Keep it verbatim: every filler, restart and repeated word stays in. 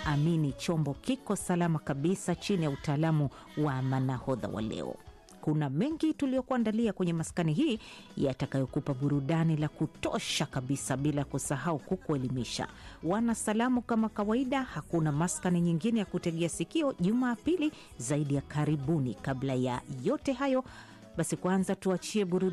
amini chombo kiko salama kabisa chini ya utaalamu wa manahodha wa leo. Kuna mengi tuliokuandalia kwenye maskani hii yatakayokupa burudani la kutosha kabisa, bila kusahau kukuelimisha. Wana salamu kama kawaida, hakuna maskani nyingine ya kutegea sikio Jumapili zaidi ya karibuni. Kabla ya yote hayo, basi kwanza tuachie burudani